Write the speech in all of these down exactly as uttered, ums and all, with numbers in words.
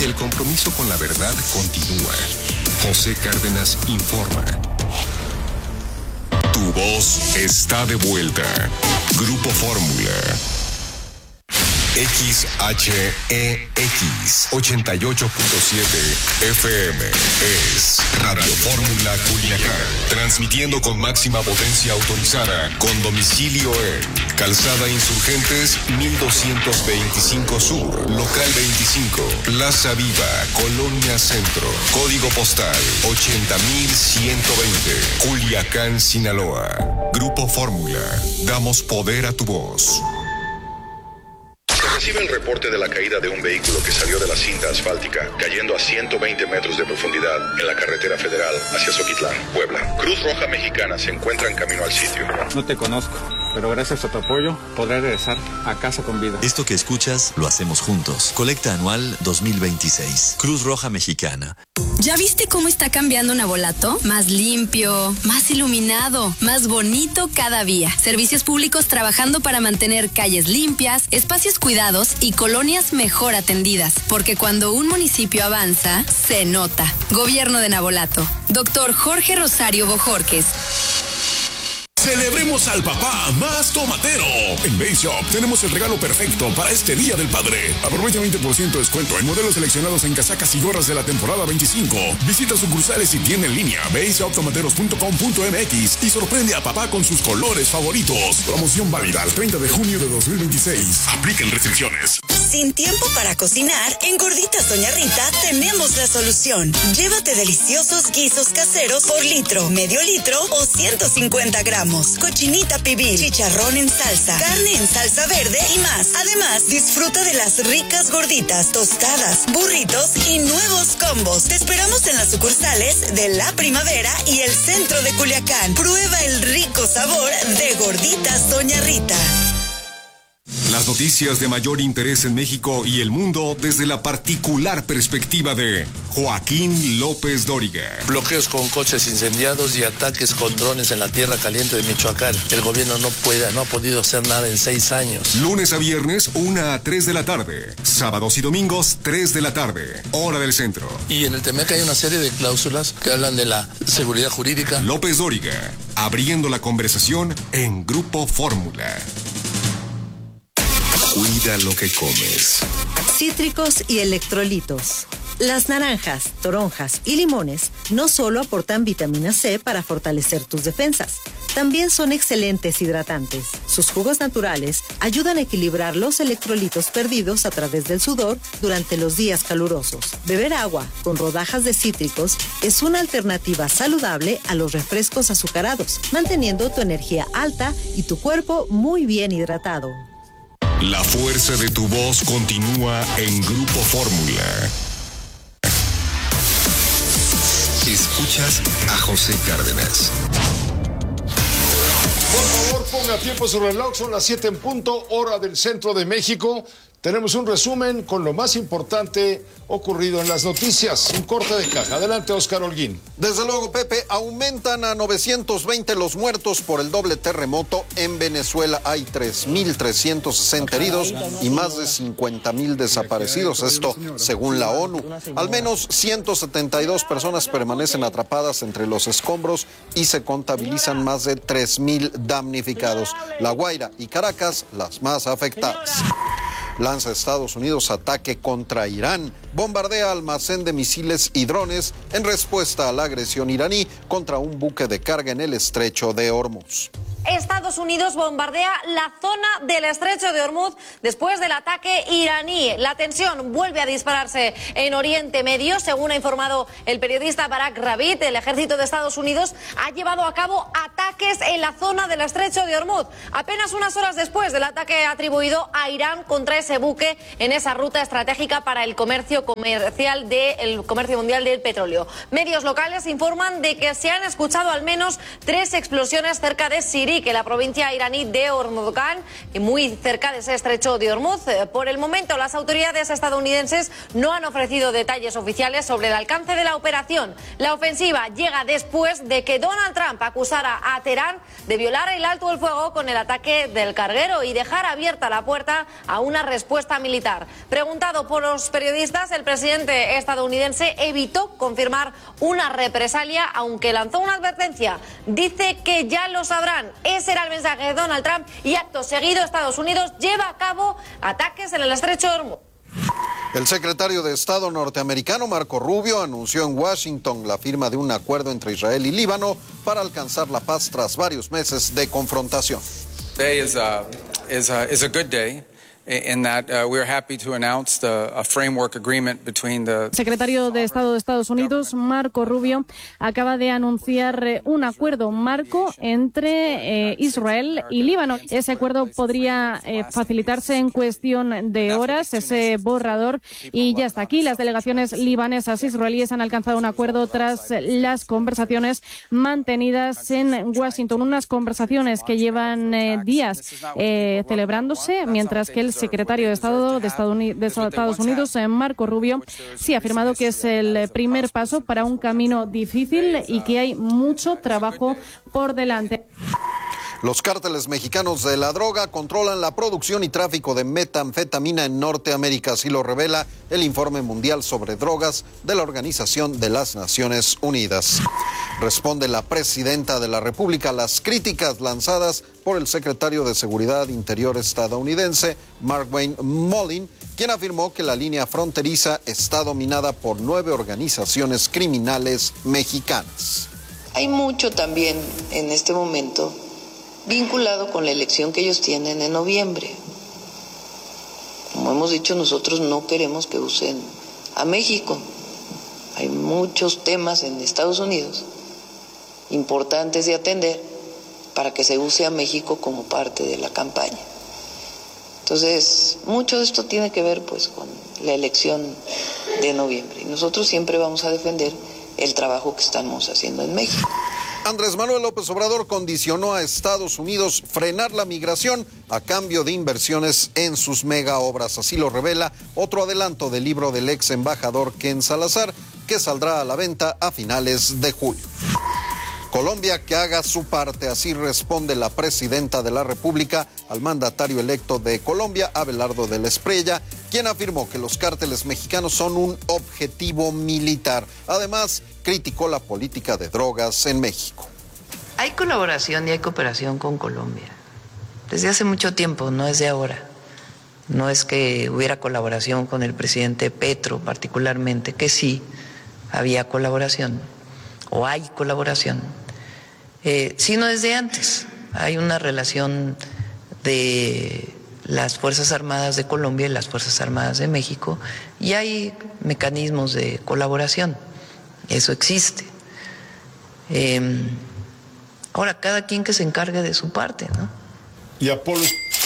el compromiso con la verdad continúa. José Cárdenas informa. Tu voz está de vuelta. Grupo Fórmula. X H E X ochenta y ocho punto siete F M es Radio Fórmula Culiacán, transmitiendo con máxima potencia autorizada, con domicilio en Calzada Insurgentes mil doscientos veinticinco Sur, Local veinticinco, Plaza Viva, Colonia Centro, Código Postal ochenta mil ciento veinte, Culiacán, Sinaloa. Grupo Fórmula, damos poder a tu voz. Recibe el reporte de la caída de un vehículo que salió de la cinta asfáltica, cayendo a ciento veinte metros de profundidad en la carretera federal hacia Zoquitlán, Puebla. Cruz Roja Mexicana se encuentra en camino al sitio. No te conozco, pero gracias a tu apoyo podré regresar a casa con vida. Esto que escuchas lo hacemos juntos. Colecta anual dos mil veintiséis. Cruz Roja Mexicana. ¿Ya viste cómo está cambiando Navolato? Más limpio, más iluminado, más bonito cada día. Servicios públicos trabajando para mantener calles limpias, espacios cuidados y colonias mejor atendidas. Porque cuando un municipio avanza, se nota. Gobierno de Navolato. Doctor Jorge Rosario Bojorques. Celebremos al papá más tomatero. En Base Shop tenemos el regalo perfecto para este Día del Padre. Aprovecha veinte por ciento de descuento en modelos seleccionados en casacas y gorras de la temporada veinticinco. Visita sucursales y tienda en línea base shop tomateros punto com punto m x y sorprende a papá con sus colores favoritos. Promoción válida al treinta de junio de dos mil veintiséis. Apliquen restricciones. Sin tiempo para cocinar, en Gorditas Doña Rita tenemos la solución. Llévate deliciosos guisos caseros por litro, medio litro o ciento cincuenta gramos. Cochinita pibil, chicharrón en salsa, carne en salsa verde y más. Además, disfruta de las ricas gorditas, tostadas, burritos y nuevos combos. Te esperamos en las sucursales de La Primavera y el centro de Culiacán. Prueba el rico sabor de Gorditas Doña Rita. Las noticias de mayor interés en México y el mundo desde la particular perspectiva de Joaquín López Dóriga. Bloqueos con coches incendiados y ataques con drones en la tierra caliente de Michoacán. El gobierno no puede, no ha podido hacer nada en seis años. Lunes a viernes, una a tres de la tarde. Sábados y domingos, tres de la tarde. Hora del centro. Y en el Temec hay una serie de cláusulas que hablan de la seguridad jurídica. López Dóriga, abriendo la conversación en Grupo Fórmula. Cuida lo que comes. Cítricos y electrolitos. Las naranjas, toronjas y limones no solo aportan vitamina C para fortalecer tus defensas, también son excelentes hidratantes. Sus jugos naturales ayudan a equilibrar los electrolitos perdidos a través del sudor durante los días calurosos. Beber agua con rodajas de cítricos es una alternativa saludable a los refrescos azucarados, manteniendo tu energía alta y tu cuerpo muy bien hidratado. La fuerza de tu voz continúa en Grupo Fórmula. Escuchas a José Cárdenas. Por favor, ponga tiempo su reloj, son las siete en punto, hora del centro de México. Tenemos un resumen con lo más importante ocurrido en las noticias. Un corte de caja. Adelante, Oscar Holguín. Desde luego, Pepe, aumentan a novecientos veinte los muertos por el doble terremoto. En Venezuela hay tres mil trescientos sesenta heridos y más de cincuenta mil desaparecidos. Esto según la ONU. Al menos ciento setenta y dos personas permanecen atrapadas entre los escombros y se contabilizan más de tres mil damnificados. La Guaira y Caracas, las más afectadas. Lanza Estados Unidos ataque contra Irán. Bombardea almacén de misiles y drones en respuesta a la agresión iraní contra un buque de carga en el estrecho de Hormuz. Estados Unidos bombardea la zona del estrecho de Hormuz después del ataque iraní. La tensión vuelve a dispararse en Oriente Medio. Según ha informado el periodista Barak Ravid, el ejército de Estados Unidos ha llevado a cabo ataques en la zona del estrecho de Hormuz, apenas unas horas después del ataque atribuido a Irán contra ese buque en esa ruta estratégica para el comercio comercial del comercio mundial del petróleo. Medios locales informan de que se han escuchado al menos tres explosiones cerca de Siria, implique la provincia iraní de Hormozgan, muy cerca de ese estrecho de Hormuz. Por el momento, las autoridades estadounidenses no han ofrecido detalles oficiales sobre el alcance de la operación. La ofensiva llega después de que Donald Trump acusara a Teherán de violar el alto el fuego con el ataque del carguero y dejar abierta la puerta a una respuesta militar. Preguntado por los periodistas, el presidente estadounidense evitó confirmar una represalia, aunque lanzó una advertencia. Dice que ya lo sabrán. Ese era el mensaje de Donald Trump y acto seguido Estados Unidos lleva a cabo ataques en el estrecho de Hormuz. El secretario de Estado norteamericano Marco Rubio anunció en Washington la firma de un acuerdo entre Israel y Líbano para alcanzar la paz tras varios meses de confrontación. Today is a, is a, is a good day. In that uh, we are happy to announce the, a framework agreement between the... El secretario de Estado de Estados Unidos, Marco Rubio, acaba de anunciar un acuerdo marco entre eh, Israel y Líbano. Ese acuerdo podría eh, facilitarse en cuestión de horas, ese borrador, y ya está aquí. Las delegaciones libanesas e israelíes han alcanzado un acuerdo tras las conversaciones mantenidas en Washington, unas conversaciones que llevan eh, días eh, celebrándose, mientras que el secretario de Estado de Estados Unidos, Marco Rubio, sí ha afirmado que es el primer paso para un camino difícil y que hay mucho trabajo por delante. Los cárteles mexicanos de la droga controlan la producción y tráfico de metanfetamina en Norteamérica, así lo revela el Informe Mundial sobre Drogas de la Organización de las Naciones Unidas. Responde la presidenta de la República a las críticas lanzadas por el secretario de Seguridad Interior estadounidense, Markwayne Mullin, quien afirmó que la línea fronteriza está dominada por nueve organizaciones criminales mexicanas. Hay mucho también en este momento vinculado con la elección que ellos tienen en noviembre. Como hemos dicho, nosotros no queremos que usen a México. Hay muchos temas en Estados Unidos importantes de atender para que se use a México como parte de la campaña. Entonces, mucho de esto tiene que ver pues con la elección de noviembre. Y nosotros siempre vamos a defender el trabajo que estamos haciendo en México. Andrés Manuel López Obrador condicionó a Estados Unidos frenar la migración a cambio de inversiones en sus mega obras. Así lo revela otro adelanto del libro del ex embajador Ken Salazar, que saldrá a la venta a finales de julio. Colombia que haga su parte, así responde la presidenta de la República al mandatario electo de Colombia, Abelardo de la Espriella, quien afirmó que los cárteles mexicanos son un objetivo militar. Además, criticó la política de drogas en México. Hay colaboración y hay cooperación con Colombia. Desde hace mucho tiempo, no es de ahora. No es que hubiera colaboración con el presidente Petro particularmente, que sí había colaboración, o hay colaboración, eh, sino desde antes. Hay una relación de las Fuerzas Armadas de Colombia y las Fuerzas Armadas de México, y hay mecanismos de colaboración. Eso existe. Eh, ahora, cada quien que se encargue de su parte, ¿no? Y Apolo.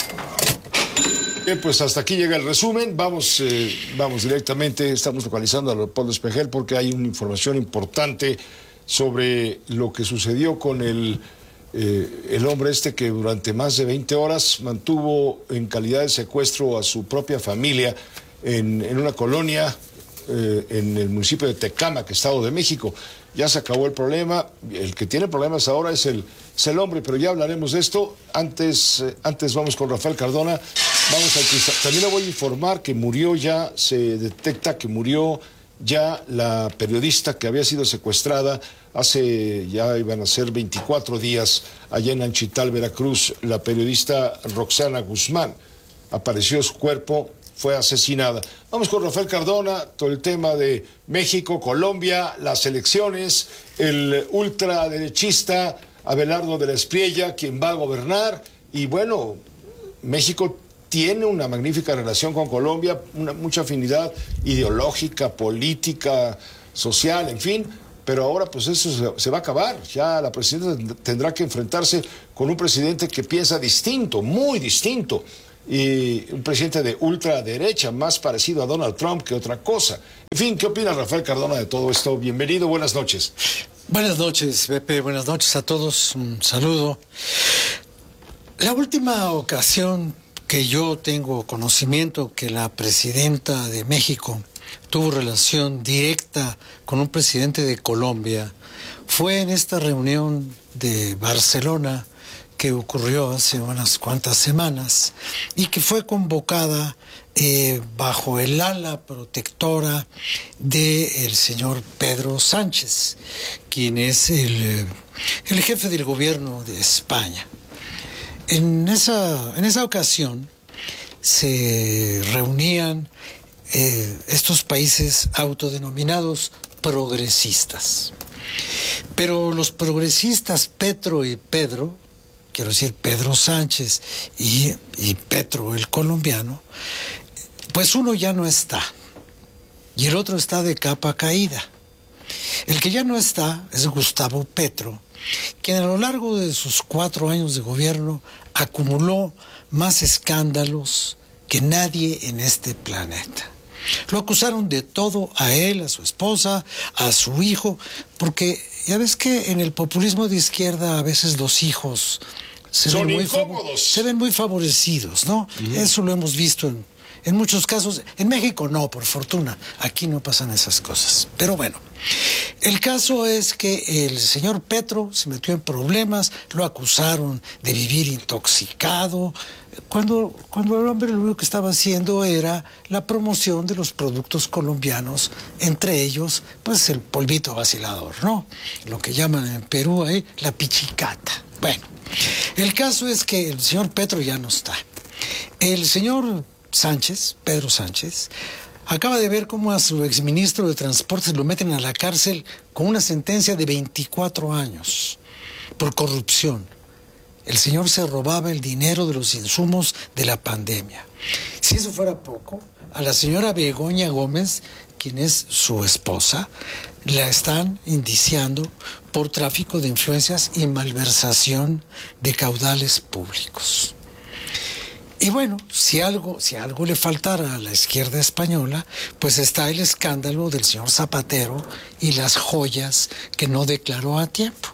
Bien, pues hasta aquí llega el resumen. Vamos, eh, vamos directamente, estamos localizando a Leopoldo Espejel porque hay una información importante sobre lo que sucedió con el, eh, el hombre este que durante más de veinte horas mantuvo en calidad de secuestro a su propia familia en, en una colonia eh, en el municipio de Tecámac, Estado de México. Ya se acabó el problema, el que tiene problemas ahora es el, es el hombre, pero ya hablaremos de esto. Antes, eh, antes vamos con Rafael Cardona. Vamos al cristal. También le voy a informar que murió ya, se detecta que murió ya la periodista que había sido secuestrada hace, ya iban a ser veinticuatro días, allá en Anchital, Veracruz, la periodista Roxana Guzmán. Apareció su cuerpo, fue asesinada. Vamos con Rafael Cardona, todo el tema de México, Colombia, las elecciones, el ultraderechista Abelardo de la Espriella, quien va a gobernar, y bueno, México tiene una magnífica relación con Colombia, una, mucha afinidad ideológica, política, social, en fin, pero ahora pues eso se, se va a acabar. Ya la presidenta tendrá que enfrentarse con un presidente que piensa distinto, muy distinto, y un presidente de ultraderecha, más parecido a Donald Trump que otra cosa. En fin, ¿qué opina Rafael Cardona de todo esto? Bienvenido, buenas noches. Buenas noches, Pepe, buenas noches a todos, un saludo. La última ocasión que yo tengo conocimiento que la presidenta de México tuvo relación directa con un presidente de Colombia fue en esta reunión de Barcelona que ocurrió hace unas cuantas semanas y que fue convocada eh, bajo el ala protectora del señor Pedro Sánchez, quien es el, el jefe del gobierno de España. En esa, en esa ocasión se reunían eh, estos países autodenominados progresistas. Pero los progresistas Petro y Pedro, quiero decir Pedro Sánchez y, y Petro el colombiano, pues uno ya no está y el otro está de capa caída. El que ya no está es Gustavo Petro, quien a lo largo de sus cuatro años de gobierno acumuló más escándalos que nadie en este planeta. Lo acusaron de todo, a él, a su esposa, a su hijo, porque ya ves que en el populismo de izquierda a veces los hijos se, Son ven, muy incómodos. se ven muy favorecidos, ¿no? Uh-huh. Eso lo hemos visto en, en muchos casos. En México no, por fortuna. Aquí no pasan esas cosas. Pero bueno, el caso es que el señor Petro se metió en problemas, lo acusaron de vivir intoxicado, cuando, cuando el hombre lo único que estaba haciendo era la promoción de los productos colombianos, entre ellos, pues el polvito vacilador, ¿no? Lo que llaman en Perú ahí la pichicata. Bueno, el caso es que el señor Petro ya no está. El señor Sánchez, Pedro Sánchez, acaba de ver cómo a su exministro de Transportes lo meten a la cárcel con una sentencia de veinticuatro años por corrupción. El señor se robaba el dinero de los insumos de la pandemia. Si eso fuera poco, a la señora Begoña Gómez, quien es su esposa, la están indiciando por tráfico de influencias y malversación de caudales públicos. Y bueno, si algo, si algo le faltara a la izquierda española, pues está el escándalo del señor Zapatero y las joyas que no declaró a tiempo.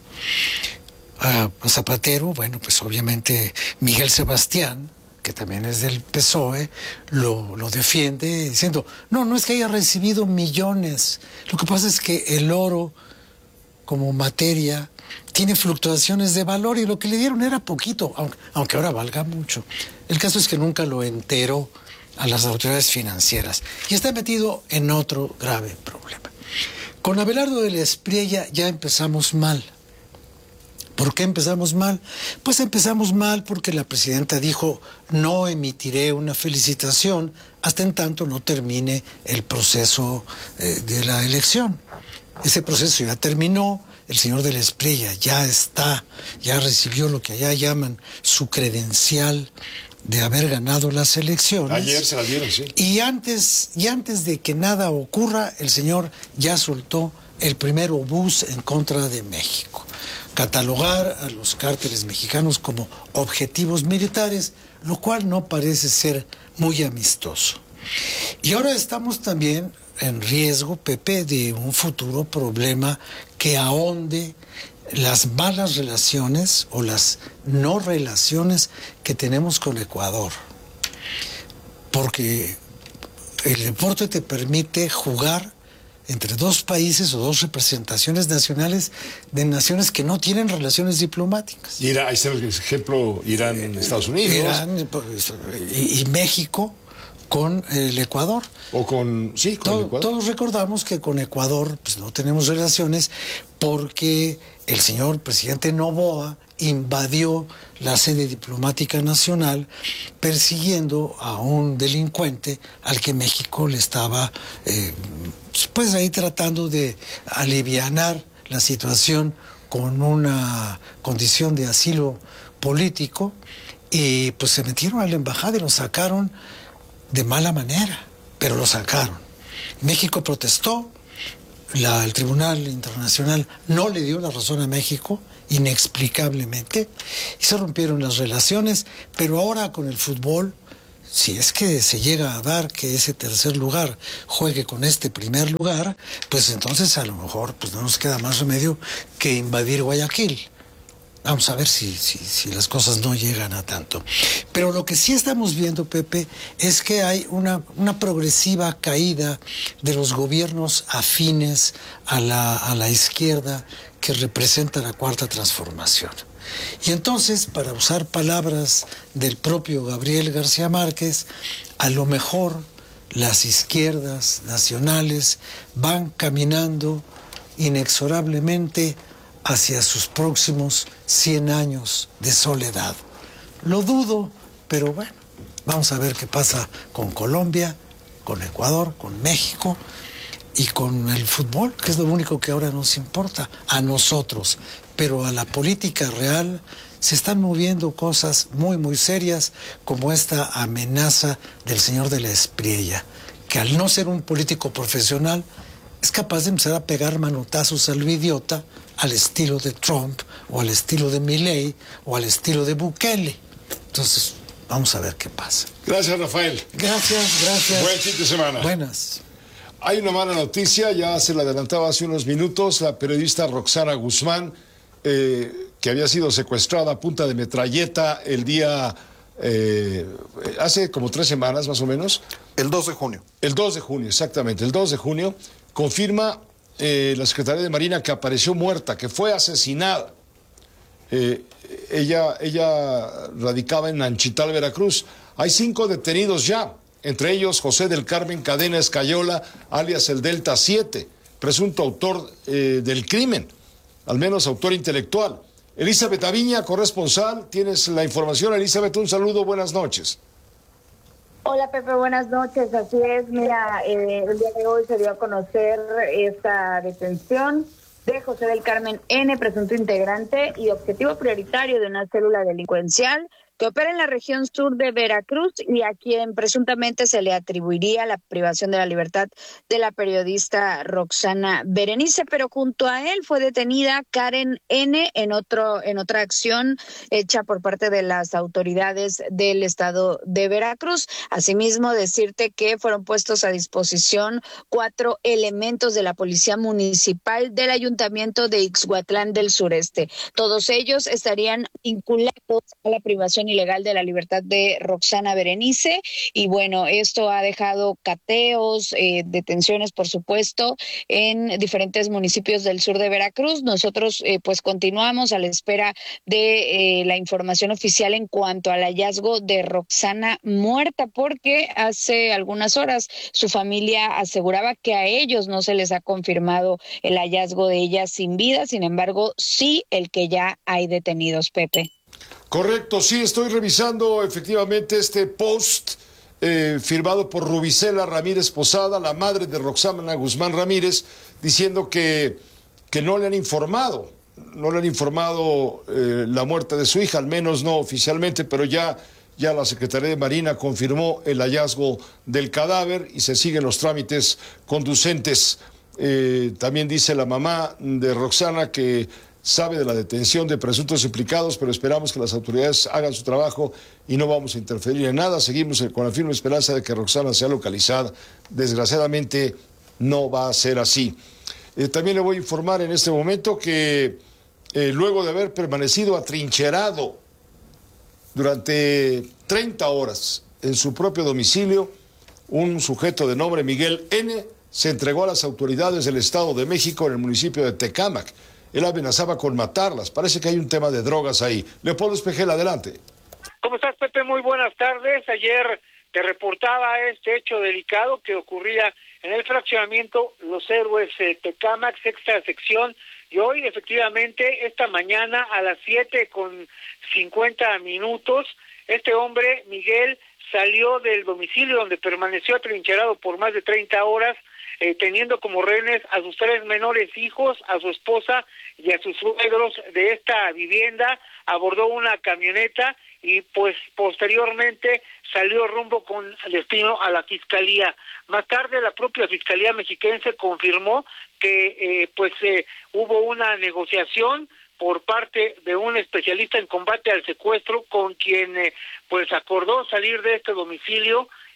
A Zapatero, bueno, pues obviamente Miguel Sebastián, que también es del P S O E, lo, lo defiende diciendo, no, no es que haya recibido millones, lo que pasa es que el oro como materia tiene fluctuaciones de valor y lo que le dieron era poquito, aunque, aunque ahora valga mucho. El caso es que nunca lo enteró a las autoridades financieras y está metido en otro grave problema. Con Abelardo de la Espriella ya empezamos mal. ¿Por qué empezamos mal? Pues empezamos mal porque la presidenta dijo no emitiré una felicitación hasta en tanto no termine el proceso eh, de la elección. Ese proceso ya terminó, el señor de la Espriella ya está, ya recibió lo que allá llaman su credencial de haber ganado las elecciones. Ayer se la dieron, sí. Y antes, y antes de que nada ocurra, el señor ya soltó el primer obús en contra de México. Catalogar a los cárteles mexicanos como objetivos militares, lo cual no parece ser muy amistoso. Y ahora estamos también en riesgo, Pepe, de un futuro problema que ahonde las malas relaciones o las no relaciones que tenemos con Ecuador. Porque el deporte te permite jugar entre dos países o dos representaciones nacionales de naciones que no tienen relaciones diplomáticas. Irán, ahí está el ejemplo Irán en Estados Unidos. Irán pues, y, y México con el Ecuador. O con, sí, con Todo, el Ecuador. Todos recordamos que con Ecuador pues, no tenemos relaciones porque el señor presidente Noboa invadió la sede diplomática nacional persiguiendo a un delincuente al que México le estaba eh, pues ahí tratando de alivianar la situación con una condición de asilo político y pues se metieron a la embajada y lo sacaron de mala manera, pero lo sacaron. México protestó, la, el Tribunal Internacional no le dio la razón a México, inexplicablemente, y se rompieron las relaciones, pero ahora con el fútbol, si es que se llega a dar que ese tercer lugar juegue con este primer lugar, pues entonces a lo mejor pues no nos queda más remedio que invadir Guayaquil. Vamos a ver si, si, si las cosas no llegan a tanto. Pero lo que sí estamos viendo, Pepe, es que hay una, una progresiva caída de los gobiernos afines a la, a la izquierda que representa la Cuarta Transformación. Y entonces, para usar palabras del propio Gabriel García Márquez, a lo mejor las izquierdas nacionales van caminando inexorablemente hacia sus próximos cien años de soledad. Lo dudo, pero bueno, vamos a ver qué pasa con Colombia, con Ecuador, con México y con el fútbol, que es lo único que ahora nos importa a nosotros. Pero a la política real se están moviendo cosas muy, muy serias, como esta amenaza del señor de la Espriella, que al no ser un político profesional es capaz de empezar a pegar manotazos al idiota, al estilo de Trump, o al estilo de Milei, o al estilo de Bukele. Entonces, vamos a ver qué pasa. Gracias, Rafael. Gracias, gracias. Buen fin de semana. Buenas. Hay una mala noticia, ya se la adelantaba hace unos minutos, la periodista Roxana Guzmán, eh, que había sido secuestrada a punta de metralleta el día, eh, hace como tres semanas más o menos. El dos de junio. El dos de junio, exactamente, el dos de junio, confirma eh, la Secretaría de Marina que apareció muerta, que fue asesinada. Eh, ella, ella radicaba en Nanchital, Veracruz. Hay cinco detenidos ya, entre ellos José del Carmen Cadena Escayola, alias el Delta siete, presunto autor eh, del crimen, al menos autor intelectual. Elizabeth Aviña, corresponsal, tienes la información. Elizabeth, un saludo, buenas noches. Hola Pepe, buenas noches. Así es, mira, eh, el día de hoy se dio a conocer esta detención de José del Carmen N., presunto integrante y objetivo prioritario de una célula delincuencial que opera en la región sur de Veracruz y a quien presuntamente se le atribuiría la privación de la libertad de la periodista Roxana Berenice, pero junto a él fue detenida Karen N. en otro en otra acción hecha por parte de las autoridades del estado de Veracruz. Asimismo, decirte que fueron puestos a disposición cuatro elementos de la Policía Municipal del Ayuntamiento de Ixhuatlán del Sureste. Todos ellos estarían vinculados a la privación ilegal de la libertad de Roxana Berenice y bueno, esto ha dejado cateos, eh, detenciones por supuesto en diferentes municipios del sur de Veracruz. Nosotros eh, pues continuamos a la espera de eh, la información oficial en cuanto al hallazgo de Roxana muerta, porque hace algunas horas su familia aseguraba que a ellos no se les ha confirmado el hallazgo de ella sin vida, sin embargo sí el que ya hay detenidos, Pepe. Correcto, sí, estoy revisando efectivamente este post eh, firmado por Rubicela Ramírez Posada, la madre de Roxana Guzmán Ramírez, diciendo que, que no le han informado, no le han informado eh, la muerte de su hija, al menos no oficialmente, pero ya, ya la Secretaría de Marina confirmó el hallazgo del cadáver y se siguen los trámites conducentes. Eh, también dice la mamá de Roxana que sabe de la detención de presuntos implicados, pero esperamos que las autoridades hagan su trabajo y no vamos a interferir en nada. Seguimos con la firme esperanza de que Roxana sea localizada. Desgraciadamente no va a ser así. Eh, también le voy a informar en este momento que eh, luego de haber permanecido atrincherado durante treinta horas en su propio domicilio, un sujeto de nombre Miguel N. se entregó a las autoridades del Estado de México en el municipio de Tecámac. Él amenazaba con matarlas. Parece que hay un tema de drogas ahí. Leopoldo Espejel, adelante. ¿Cómo estás, Pepe? Muy buenas tardes. Ayer te reportaba este hecho delicado que ocurría en el fraccionamiento Los Héroes eh, Tecámac, sexta sección, y hoy efectivamente esta mañana a las siete con cincuenta minutos, este hombre, Miguel, salió del domicilio donde permaneció atrincherado por más de treinta horas, Eh, teniendo como rehenes a sus tres menores hijos, a su esposa y a sus suegros de esta vivienda. Abordó una camioneta y pues posteriormente salió rumbo con destino a la Fiscalía. Más tarde la propia Fiscalía mexiquense confirmó que eh, pues eh, hubo una negociación por parte de un especialista en combate al secuestro con quien eh, pues acordó salir de este domicilio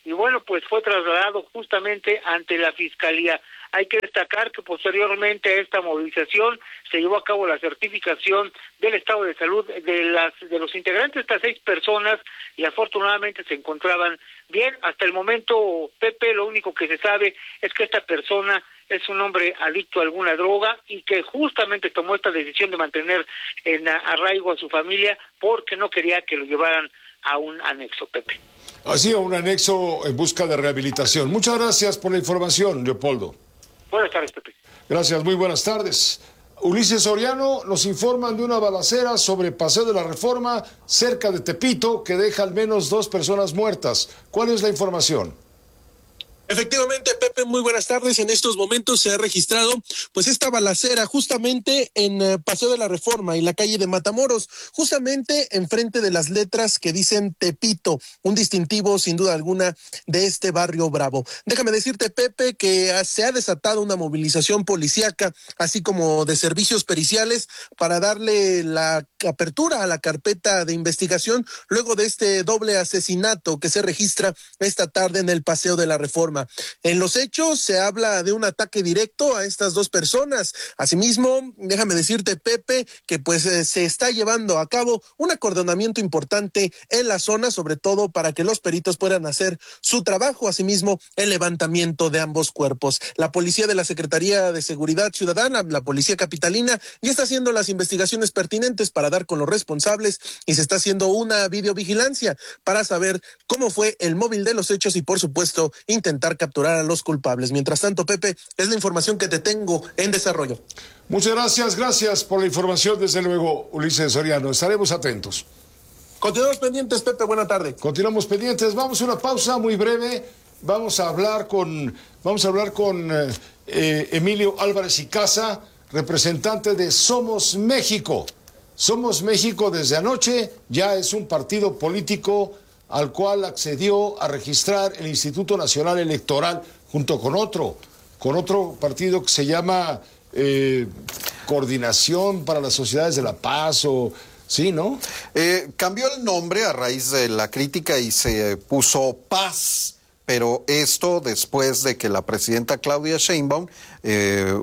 y bueno, pues fue trasladado justamente ante la Fiscalía. Hay que destacar que posteriormente a esta movilización se llevó a cabo la certificación del estado de salud de las de los integrantes de estas seis personas y afortunadamente se encontraban bien. Hasta el momento, Pepe, lo único que se sabe es que esta persona es un hombre adicto a alguna droga y que justamente tomó esta decisión de mantener en arraigo a su familia porque no quería que lo llevaran a un anexo, Pepe. Así, a un anexo en busca de rehabilitación. Muchas gracias por la información, Leopoldo. Buenas tardes, Pepe. Gracias, muy buenas tardes. Ulises Soriano, nos informan de una balacera sobre Paseo de la Reforma cerca de Tepito que deja al menos dos personas muertas. ¿Cuál es la información? Efectivamente, Pepe, muy buenas tardes. En estos momentos se ha registrado pues esta balacera justamente en eh, Paseo de la Reforma y la calle de Matamoros, justamente enfrente de las letras que dicen Tepito, un distintivo sin duda alguna de este barrio bravo. Déjame decirte, Pepe, que se ha desatado una movilización policíaca, así como de servicios periciales, para darle la apertura a la carpeta de investigación luego de este doble asesinato que se registra esta tarde en el Paseo de la Reforma. En los hechos se habla de un ataque directo a estas dos personas. Asimismo, déjame decirte, Pepe, que pues eh, se está llevando a cabo un acordonamiento importante en la zona, sobre todo para que los peritos puedan hacer su trabajo. Asimismo, el levantamiento de ambos cuerpos. La policía de la Secretaría de Seguridad Ciudadana, la policía capitalina, ya está haciendo las investigaciones pertinentes para dar con los responsables y se está haciendo una videovigilancia para saber cómo fue el móvil de los hechos y, por supuesto, intentar capturar a los culpables. Mientras tanto, Pepe, es la información que te tengo en desarrollo. Muchas gracias, gracias por la información, desde luego, Ulises Soriano. Estaremos atentos. Continuamos pendientes, Pepe, buena tarde. Continuamos pendientes, vamos a una pausa muy breve. Vamos a hablar con, vamos a hablar con eh, Emilio Álvarez y Casa, representante de Somos México. Somos México desde anoche ya es un partido político al cual accedió a registrar el Instituto Nacional Electoral junto con otro, con otro partido que se llama eh, Coordinación para las Sociedades de la Paz o... Sí, ¿no? Eh, cambió el nombre a raíz de la crítica y se puso Paz, pero esto después de que la presidenta Claudia Sheinbaum eh,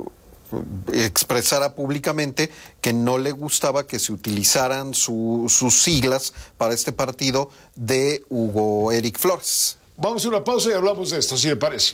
expresara públicamente que no le gustaba que se utilizaran su, sus siglas para este partido de Hugo Eric Flores. Vamos a una pausa y hablamos de esto, si le parece.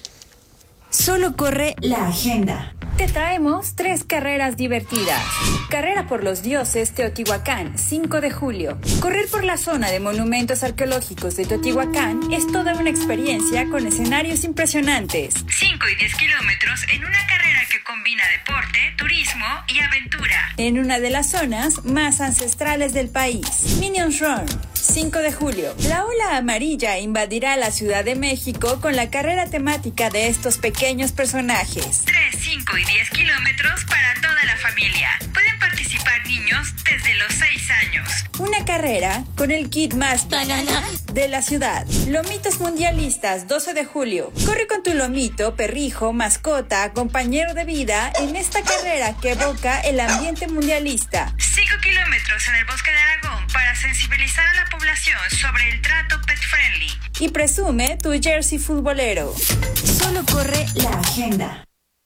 Solo corre la agenda. Te traemos tres carreras divertidas. Carrera por los dioses Teotihuacán, cinco de julio. Correr por la zona de monumentos arqueológicos de Teotihuacán es toda una experiencia con escenarios impresionantes. cinco y diez kilómetros en una carrera que combina deporte, turismo y aventura. En una de las zonas más ancestrales del país. Minions Run, cinco de julio. La ola amarilla invadirá la Ciudad de México con la carrera temática de estos pequeños personajes. tres, cinco y diez kilómetros para toda la familia. Pueden participar niños desde los seis años. Una carrera con el kit más banana de la ciudad. Lomitos mundialistas, doce de julio. Corre con tu lomito, perrijo, mascota, compañero de vida en esta carrera que evoca el ambiente mundialista. cinco kilómetros en el Bosque de Aragón para sensibilizar a la población sobre el trato pet friendly. Y presume tu jersey futbolero. Solo corre la agenda.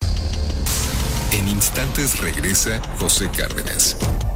En instantes regresa José Cárdenas.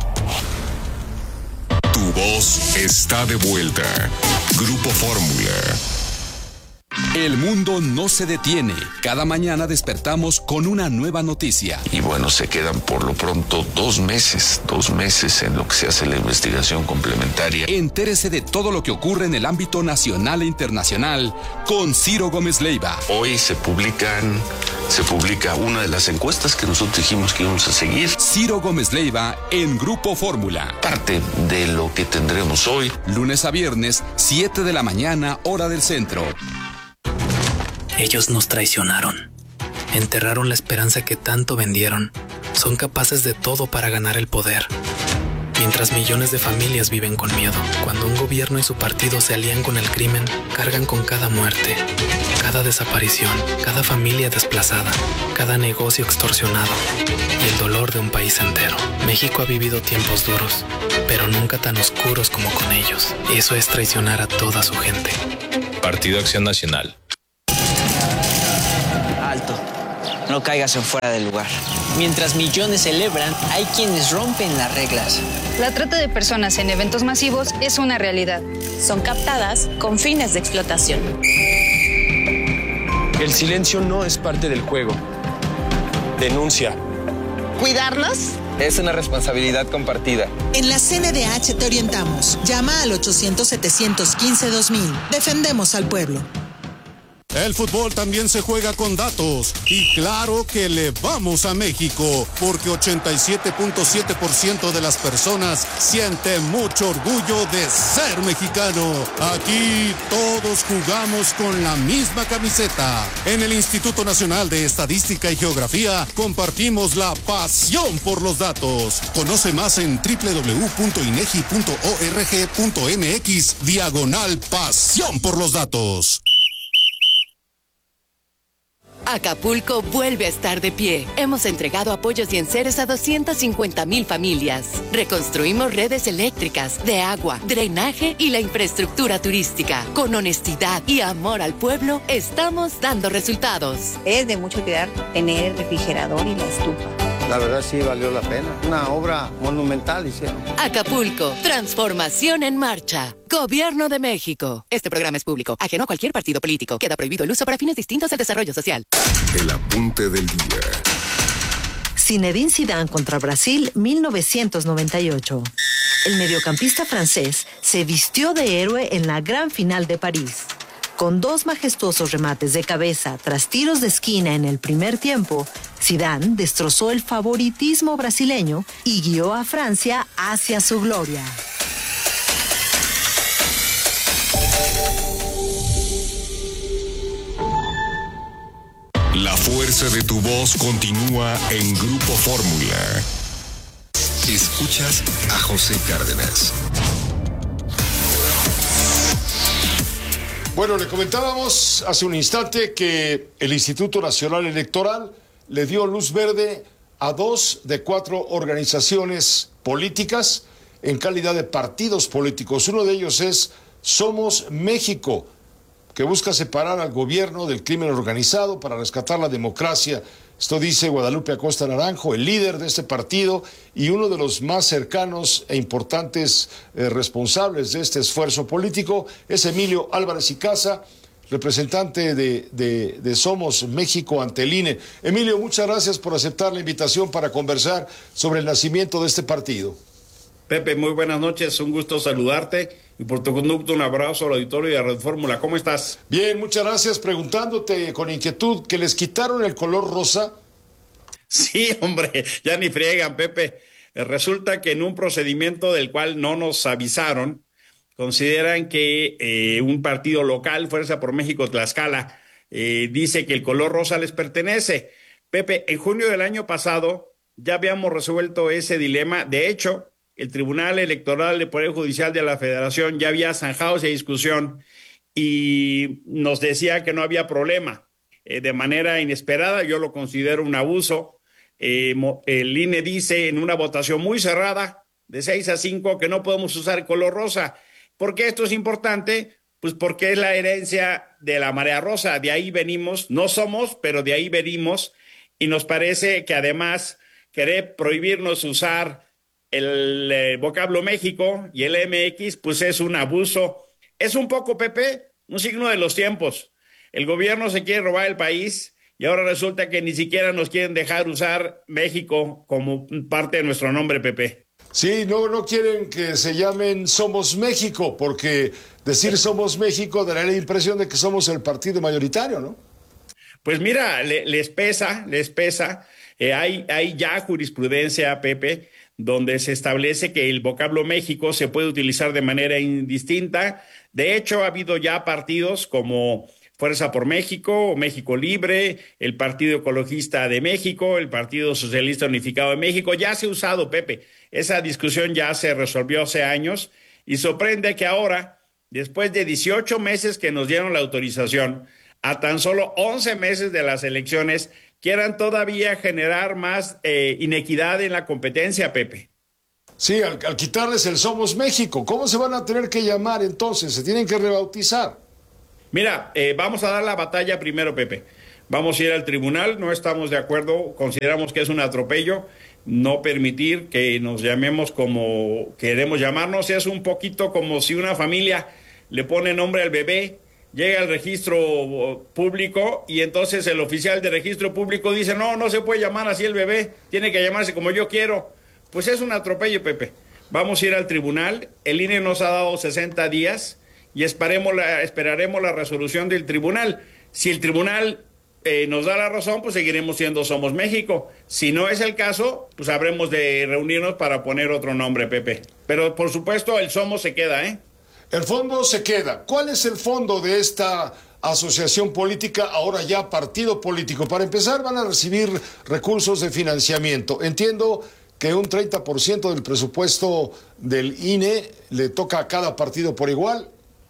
Tu voz está de vuelta. Grupo Fórmula. El mundo no se detiene. Cada mañana despertamos con una nueva noticia. Y bueno, se quedan por lo pronto dos meses, dos meses en lo que se hace la investigación complementaria. Entérese de todo lo que ocurre en el ámbito nacional e internacional con Ciro Gómez Leiva. Hoy se publican, se publica una de las encuestas que nosotros dijimos que íbamos a seguir. Ciro Gómez Leiva en Grupo Fórmula. Parte de lo que tendremos hoy. Lunes a viernes, siete de la mañana, hora del centro. Ellos nos traicionaron. Enterraron la esperanza que tanto vendieron. Son capaces de todo para ganar el poder. Mientras millones de familias viven con miedo. Cuando un gobierno y su partido se alían con el crimen, cargan con cada muerte. cada desaparición, cada familia desplazada, cada negocio extorsionado y el dolor de un país entero. México ha vivido tiempos duros, pero nunca tan oscuros como con ellos. Eso es traicionar a toda su gente. Partido Acción Nacional. Alto. No caigas en fuera del lugar. Mientras millones celebran, hay quienes rompen las reglas. La trata de personas en eventos masivos es una realidad. Son captadas con fines de explotación. El silencio no es parte del juego. Denuncia. ¿Cuidarnos? Es una responsabilidad compartida. En la C N D H te orientamos. Llama al ochocientos, setecientos quince, dos mil. Defendemos al pueblo. El fútbol también se juega con datos y claro que le vamos a México porque ochenta y siete punto siete por ciento de las personas sienten mucho orgullo de ser mexicano. Aquí todos jugamos con la misma camiseta. En el Instituto Nacional de Estadística y Geografía compartimos la pasión por los datos. Conoce más en doble u doble u doble u punto inegi punto org punto mx diagonal pasión por los datos. Acapulco vuelve a estar de pie. Hemos entregado apoyos y enseres a doscientas cincuenta mil familias. Reconstruimos redes eléctricas, de agua, drenaje y la infraestructura turística. Con honestidad y amor al pueblo, estamos dando resultados. Es de mucho cuidar tener el refrigerador y la estufa. La verdad sí valió la pena. Una obra monumental hicieron. Acapulco, transformación en marcha. Gobierno de México. Este programa es público, ajeno a cualquier partido político. Queda prohibido el uso para fines distintos del desarrollo social. El apunte del día. Zinedine Zidane contra Brasil, mil novecientos noventa y ocho. El mediocampista francés se vistió de héroe en la gran final de París. Con dos majestuosos remates de cabeza tras tiros de esquina en el primer tiempo, Zidane destrozó el favoritismo brasileño y guió a Francia hacia su gloria. La fuerza de tu voz continúa en Grupo Fórmula. Escuchas a José Cárdenas. Bueno, le comentábamos hace un instante que el Instituto Nacional Electoral le dio luz verde a dos de cuatro organizaciones políticas en calidad de partidos políticos. Uno de ellos es Somos México, que busca separar al gobierno del crimen organizado para rescatar la democracia. Esto dice Guadalupe Acosta Naranjo, el líder de este partido y uno de los más cercanos e importantes eh, responsables de este esfuerzo político, es Emilio Álvarez y Casa, representante de, de, de Somos México ante el I N E. Emilio, muchas gracias por aceptar la invitación para conversar sobre el nacimiento de este partido. Pepe, muy buenas noches, un gusto saludarte y por tu conducto un abrazo al auditorio de Red Fórmula. ¿Cómo estás? Bien, muchas gracias. Preguntándote con inquietud, ¿que les quitaron el color rosa? Sí, hombre, ya ni friegan, Pepe. Resulta que en un procedimiento del cual no nos avisaron, consideran que eh, un partido local, Fuerza por México Tlaxcala, eh, dice que el color rosa les pertenece. Pepe, en junio del año pasado ya habíamos resuelto ese dilema. De hecho, el Tribunal Electoral del Poder Judicial de la Federación ya había zanjado esa discusión y nos decía que no había problema. Eh, de manera inesperada, yo lo considero un abuso. Eh, el I N E dice en una votación muy cerrada, de seis a cinco, que no podemos usar el color rosa. ¿Por qué esto es importante? Pues porque es la herencia de la marea rosa. De ahí venimos, no somos, pero de ahí venimos. Y nos parece que además querer prohibirnos usar el eh, vocablo México y el M X, pues es un abuso. Es un poco, Pepe, un signo de los tiempos. El gobierno se quiere robar el país y ahora resulta que ni siquiera nos quieren dejar usar México como parte de nuestro nombre, Pepe. Sí, no, no quieren que se llamen Somos México, porque decir Somos México dará la impresión de que somos el partido mayoritario, ¿no? Pues mira, le, les pesa, les pesa. Eh, hay, hay ya jurisprudencia, Pepe, donde se establece que el vocablo México se puede utilizar de manera indistinta. De hecho, ha habido ya partidos como Fuerza por México, o México Libre, el Partido Ecologista de México, el Partido Socialista Unificado de México. Ya se ha usado, Pepe. Esa discusión ya se resolvió hace años y sorprende que ahora, después de dieciocho meses que nos dieron la autorización, a tan solo once meses de las elecciones, quieran todavía generar más eh, inequidad en la competencia, Pepe. Sí, al, al quitarles el Somos México, ¿cómo se van a tener que llamar entonces? ¿Se tienen que rebautizar? Mira, eh, vamos a dar la batalla primero, Pepe. Vamos a ir al tribunal, no estamos de acuerdo, consideramos que es un atropello, no permitir que nos llamemos como queremos llamarnos. Es un poquito como si una familia le pone nombre al bebé, llega al registro público y entonces el oficial de registro público dice, no, no se puede llamar así el bebé, tiene que llamarse como yo quiero. Pues es un atropello, Pepe. Vamos a ir al tribunal, el I N E nos ha dado sesenta días y esperaremos la, esperaremos la resolución del tribunal. Si el tribunal eh, nos da la razón, pues seguiremos siendo Somos México. Si no es el caso, pues habremos de reunirnos para poner otro nombre, Pepe. Pero por supuesto el Somos se queda, ¿eh? El fondo se queda. ¿Cuál es el fondo de esta asociación política, ahora ya partido político? Para empezar, van a recibir recursos de financiamiento. Entiendo que un treinta por ciento del presupuesto del I N E le toca a cada partido por igual,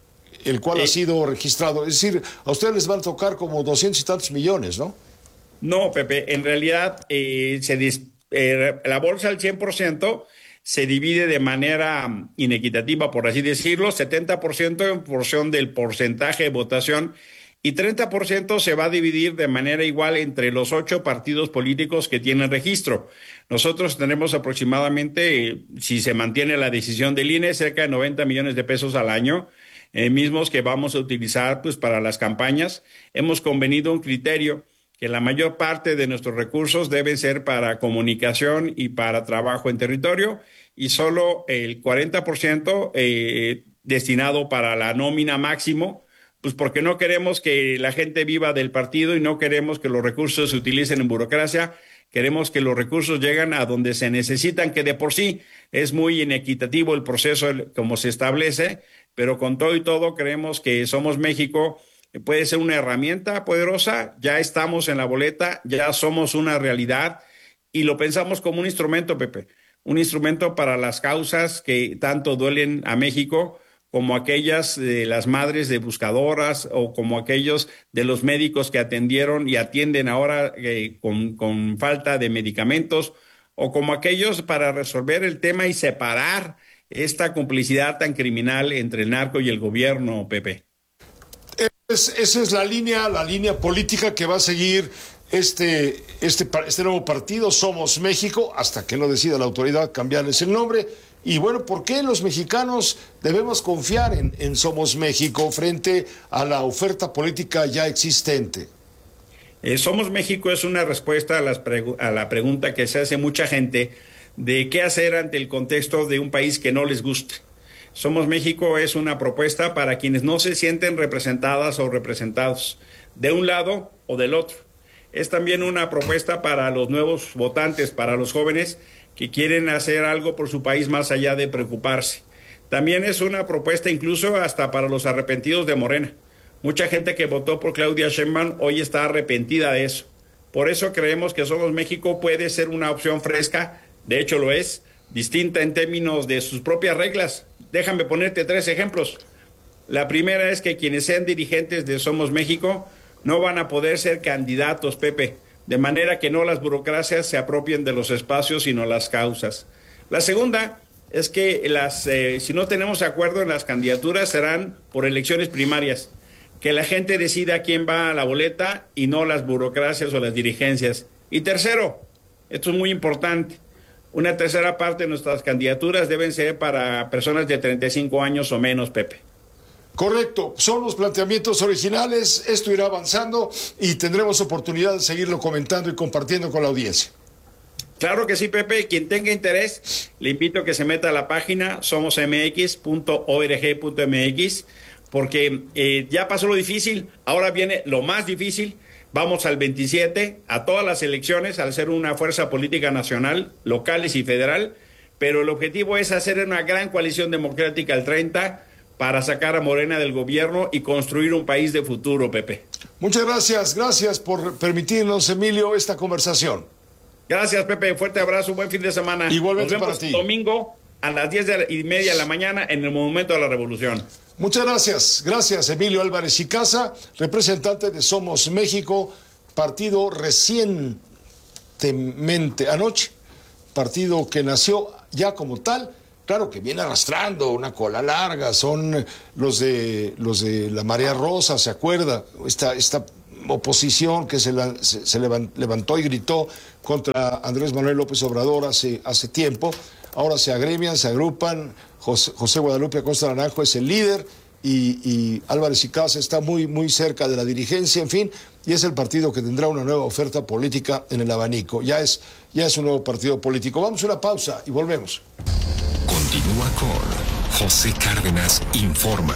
el cual eh, ha sido registrado. Es decir, a ustedes les van a tocar como doscientos y tantos millones, ¿no? No, Pepe, en realidad eh, se dis, eh, la bolsa al cien por ciento se divide de manera inequitativa, por así decirlo, setenta por ciento en función del porcentaje de votación y treinta por ciento se va a dividir de manera igual entre los ocho partidos políticos que tienen registro. Nosotros tenemos aproximadamente, si se mantiene la decisión del I N E, cerca de noventa millones de pesos al año, eh, mismos que vamos a utilizar pues para las campañas. Hemos convenido un criterio que la mayor parte de nuestros recursos deben ser para comunicación y para trabajo en territorio y solo el cuarenta por ciento eh, destinado para la nómina máximo, pues porque no queremos que la gente viva del partido y no queremos que los recursos se utilicen en burocracia, queremos que los recursos lleguen a donde se necesitan, que de por sí es muy inequitativo el proceso como se establece, pero con todo y todo creemos que Somos México puede ser una herramienta poderosa, ya estamos en la boleta, ya somos una realidad y lo pensamos como un instrumento, Pepe, un instrumento para las causas que tanto duelen a México, como aquellas de las madres de buscadoras o como aquellos de los médicos que atendieron y atienden ahora eh, con, con falta de medicamentos, o como aquellos para resolver el tema y separar esta complicidad tan criminal entre el narco y el gobierno, Pepe. Es, esa es la línea, la línea política que va a seguir este, este, este nuevo partido, Somos México, hasta que no decida la autoridad cambiarles el nombre. Y bueno, ¿por qué los mexicanos debemos confiar en, en Somos México frente a la oferta política ya existente? Eh, Somos México es una respuesta a, las a la pregunta que se hace mucha gente de qué hacer ante el contexto de un país que no les guste. Somos México es una propuesta para quienes no se sienten representadas o representados, de un lado o del otro. Es también una propuesta para los nuevos votantes, para los jóvenes que quieren hacer algo por su país más allá de preocuparse. También es una propuesta incluso hasta para los arrepentidos de Morena. Mucha gente que votó por Claudia Sheinbaum hoy está arrepentida de eso. Por eso creemos que Somos México puede ser una opción fresca, de hecho lo es, distinta en términos de sus propias reglas. Déjame ponerte tres ejemplos. La primera es que quienes sean dirigentes de Somos México no van a poder ser candidatos, Pepe, de manera que no las burocracias se apropien de los espacios, sino las causas. La segunda es que las, eh, si no tenemos acuerdo en las candidaturas, serán por elecciones primarias, que la gente decida quién va a la boleta y no las burocracias o las dirigencias. Y tercero, esto es muy importante, una tercera parte de nuestras candidaturas deben ser para personas de treinta y cinco años o menos, Pepe. Correcto, son los planteamientos originales, esto irá avanzando y tendremos oportunidad de seguirlo comentando y compartiendo con la audiencia. Claro que sí, Pepe, quien tenga interés, le invito a que se meta a la página somos m x punto org punto m x, porque eh, ya pasó lo difícil, ahora viene lo más difícil. Vamos al veintisiete, a todas las elecciones, al ser una fuerza política nacional, locales y federal, pero el objetivo es hacer una gran coalición democrática el treinta para sacar a Morena del gobierno y construir un país de futuro, Pepe. Muchas gracias, gracias por permitirnos, Emilio, esta conversación. Gracias, Pepe, fuerte abrazo, buen fin de semana. Igualmente Nos vemos para ti. Domingo a las diez y media de la mañana en el Monumento a la Revolución. Muchas gracias. Gracias, Emilio Álvarez y Casa, representante de Somos México, partido recientemente, anoche, partido que nació ya como tal. Claro que viene arrastrando una cola larga, son los de los de la Marea Rosa, ¿se acuerda? Esta, esta oposición que se, la, se, se levantó y gritó contra Andrés Manuel López Obrador hace, hace tiempo. Ahora se agremian, se agrupan. José, José Guadalupe Acosta Naranjo es el líder y, y Álvarez y Casa está muy, muy cerca de la dirigencia, en fin, y es el partido que tendrá una nueva oferta política en el abanico. Ya es, ya es un nuevo partido político. Vamos a una pausa y volvemos. Continúa con José Cárdenas Informa.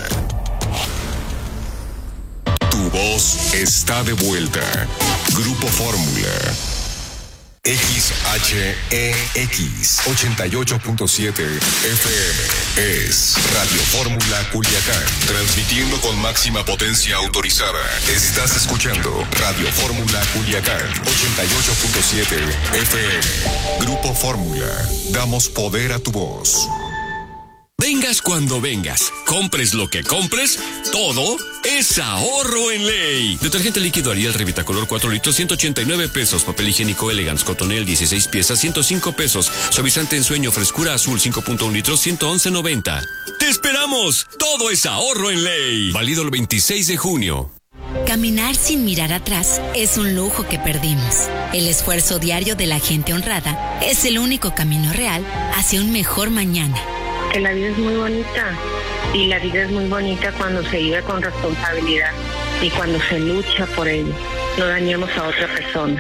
Tu voz está de vuelta. Grupo Fórmula. X H E X ochenta y ocho punto siete F M es Radio Fórmula Culiacán, transmitiendo con máxima potencia autorizada. Estás escuchando Radio Fórmula Culiacán ochenta y ocho punto siete F M. Grupo Fórmula, damos poder a tu voz. Vengas cuando vengas, compres lo que compres, todo es ahorro en ley. Detergente líquido Ariel Revitacolor cuatro litros, ciento ochenta y nueve pesos. Papel higiénico Elegance Cotonel dieciséis piezas, ciento cinco pesos. Suavizante en sueño Frescura Azul cinco punto uno litros, ciento once noventa. ¡Te esperamos! Todo es ahorro en ley. Válido el veintiséis de junio. Caminar sin mirar atrás es un lujo que perdimos. El esfuerzo diario de la gente honrada es el único camino real hacia un mejor mañana. Que la vida es muy bonita y la vida es muy bonita cuando se vive con responsabilidad y cuando se lucha por ello. No dañemos a otra persona.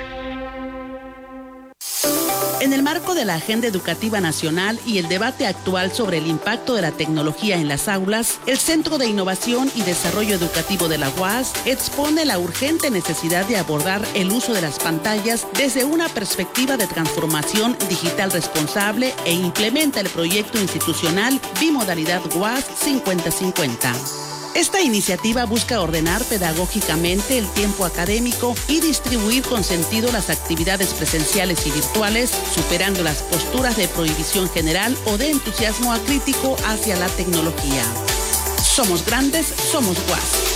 En el marco de la Agenda Educativa Nacional y el debate actual sobre el impacto de la tecnología en las aulas, el Centro de Innovación y Desarrollo Educativo de la U A S expone la urgente necesidad de abordar el uso de las pantallas desde una perspectiva de transformación digital responsable e implementa el proyecto institucional Bimodalidad U A S cincuenta cincuenta. Esta iniciativa busca ordenar pedagógicamente el tiempo académico y distribuir con sentido las actividades presenciales y virtuales, superando las posturas de prohibición general o de entusiasmo acrítico hacia la tecnología. Somos grandes, somos U A S.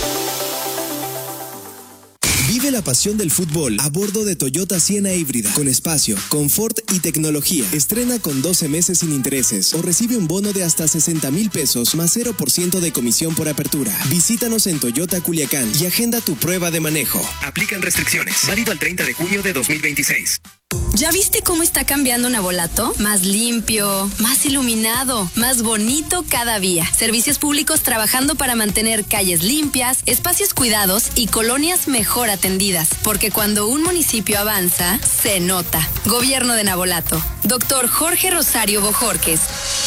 Vive la pasión del fútbol a bordo de Toyota Siena híbrida, con espacio, confort y tecnología. Estrena con doce meses sin intereses o recibe un bono de hasta sesenta mil pesos más cero por ciento de comisión por apertura. Visítanos en Toyota Culiacán y agenda tu prueba de manejo. Aplican restricciones. Válido al treinta de junio de dos mil veintiséis. ¿Ya viste cómo está cambiando Navolato? Más limpio, más iluminado, más bonito cada día. Servicios públicos trabajando para mantener calles limpias, espacios cuidados y colonias mejor atendidas. Porque cuando un municipio avanza, se nota. Gobierno de Navolato. Doctor Jorge Rosario Bojorques.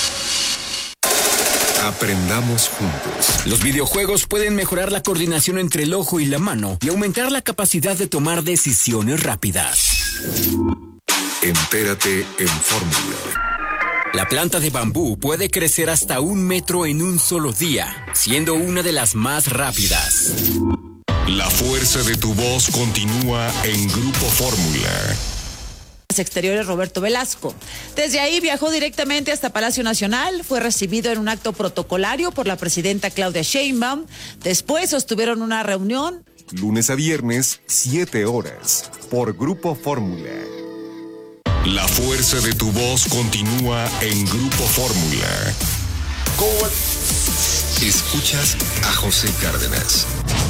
Aprendamos juntos. Los videojuegos pueden mejorar la coordinación entre el ojo y la mano y aumentar la capacidad de tomar decisiones rápidas. Entérate en Fórmula. La planta de bambú puede crecer hasta un metro en un solo día, siendo una de las más rápidas. La fuerza de tu voz continúa en Grupo Fórmula. Exteriores Roberto Velasco. Desde ahí viajó directamente hasta Palacio Nacional, fue recibido en un acto protocolario por la presidenta Claudia Sheinbaum. Después sostuvieron una reunión. Lunes a viernes, siete horas, por Grupo Fórmula. La fuerza de tu voz continúa en Grupo Fórmula. ¿Cómo? Escuchas a José Cárdenas.